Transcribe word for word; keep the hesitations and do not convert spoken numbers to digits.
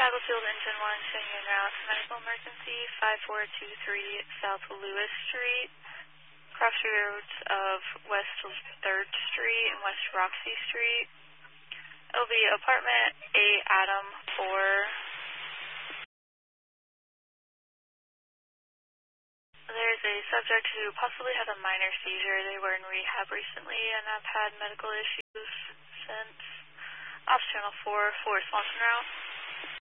Battlefield Engine one, showing you en route to medical emergency, five four two three South Lewis Street, crossroads of West third Street and West Roxy Street. It'll be apartment eight, Adam four. There's a subject who possibly had a minor seizure. They were in rehab recently and have had medical issues since. Off channel four, full response en route.